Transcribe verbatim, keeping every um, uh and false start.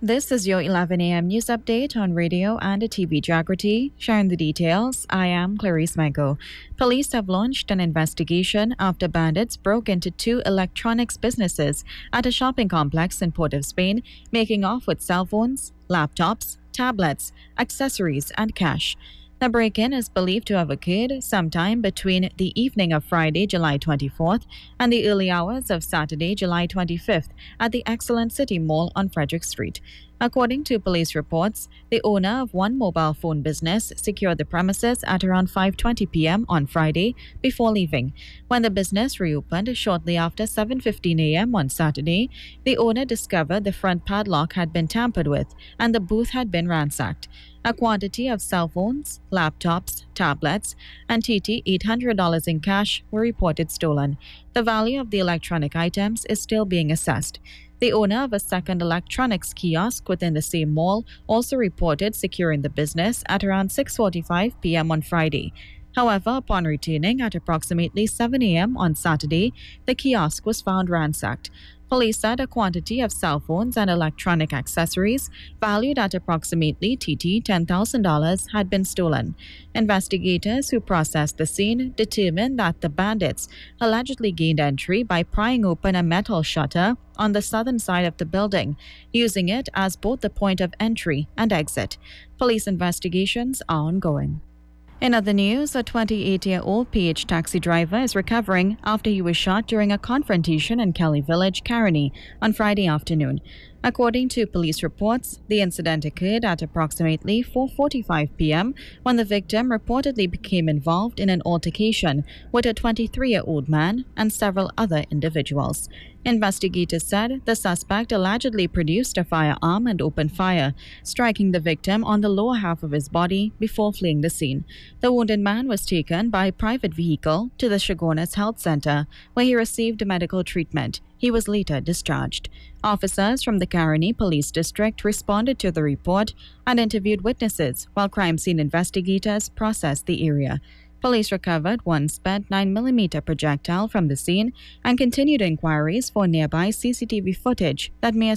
This is your eleven a m news update on radio and T V Jagrati. Sharing the details, I am Clarice Mango. Police have launched an investigation after bandits broke into two electronics businesses at a shopping complex in Port of Spain, making off with cell phones, laptops, tablets, accessories, and cash. The break-in is believed to have occurred sometime between the evening of Friday, July twenty-fourth, and the early hours of Saturday, July twenty-fifth, at the Excellent City Mall on Frederick Street. According to police reports, the owner of one mobile phone business secured the premises at around five twenty p m on Friday before leaving. When the business reopened shortly after seven fifteen a m on Saturday, the owner discovered the front padlock had been tampered with and the booth had been ransacked. A quantity of cell phones, laptops, tablets, and T T eight hundred dollars in cash were reported stolen. The value of the electronic items is still being assessed. The owner of a second electronics kiosk within the same mall also reported securing the business at around six forty-five p m on Friday. However, upon returning at approximately seven a m on Saturday, the kiosk was found ransacked. Police said a quantity of cell phones and electronic accessories valued at approximately T T ten thousand dollars had been stolen. Investigators who processed the scene determined that the bandits allegedly gained entry by prying open a metal shutter on the southern side of the building, using it as both the point of entry and exit. Police investigations are ongoing. In other news, a twenty-eight-year-old P H taxi driver is recovering after he was shot during a confrontation in Kelly Village, Caroni, on Friday afternoon. According to police reports, the incident occurred at approximately four forty-five p m when the victim reportedly became involved in an altercation with a twenty-three-year-old man and several other individuals. Investigators said the suspect allegedly produced a firearm and opened fire, striking the victim on the lower half of his body before fleeing the scene. The wounded man was taken by private vehicle to the Chaguanas Health Center, where he received medical treatment. He was later discharged. Officers from the Caroni Police District responded to the report and interviewed witnesses, while crime scene investigators processed the area. Police recovered one spent nine millimeter projectile from the scene and continued inquiries for nearby C C T V footage that may